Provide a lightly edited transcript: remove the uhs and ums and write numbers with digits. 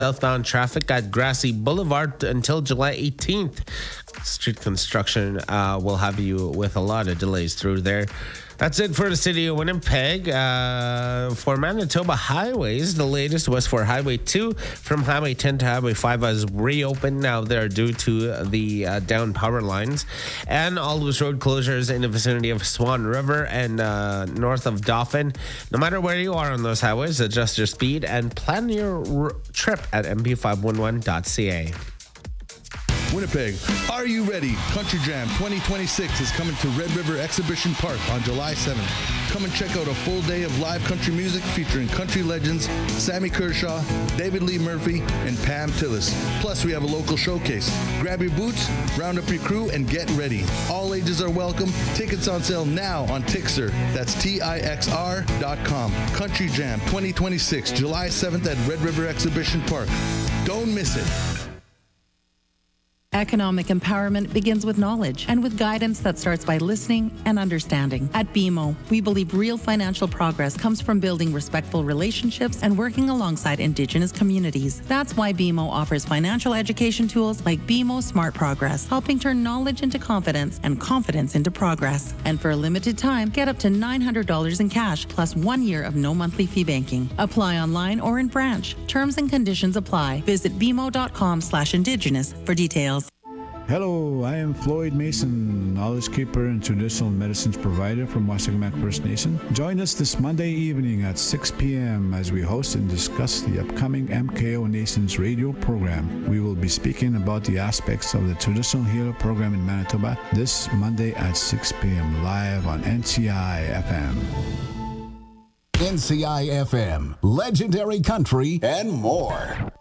Southbound traffic at Grassy Boulevard until July 18th. Street construction will have you with a lot of delays through there. That's it for the city of Winnipeg. For Manitoba highways, the latest was for Highway 2 from Highway 10 to Highway 5 has reopened. Now they're due to the down power lines. And all those road closures in the vicinity of Swan River and north of Dauphin. No matter where you are on those highways, adjust your speed and plan your trip at mp511.ca. Winnipeg, are you ready? Country Jam 2026 is coming to Red River Exhibition Park on July 7th. Come and check out a full day of live country music featuring country legends Sammy Kershaw, David Lee Murphy, and Pam Tillis. Plus, we have a local showcase. Grab your boots, round up your crew, and get ready. All ages are welcome. Tickets on sale now on Tixr. That's TIXR.com. Country Jam 2026, July 7th at Red River Exhibition Park. Don't miss it. Economic empowerment begins with knowledge and with guidance that starts by listening and understanding. At BMO, we believe real financial progress comes from building respectful relationships and working alongside Indigenous communities. That's why BMO offers financial education tools like BMO Smart Progress, helping turn knowledge into confidence and confidence into progress. And for a limited time, get up to $900 in cash plus 1 year of no monthly fee banking. Apply online or in branch. Terms and conditions apply. Visit bmo.com/indigenous for details. Hello, I am Floyd Mason, knowledge keeper and traditional medicines provider from Wasagmak First Nation. Join us this Monday evening at 6 p.m. as we host and discuss the upcoming MKO Nations radio program. We will be speaking about the aspects of the traditional healer program in Manitoba this Monday at 6 p.m. live on NCI FM. NCI FM, legendary country and more.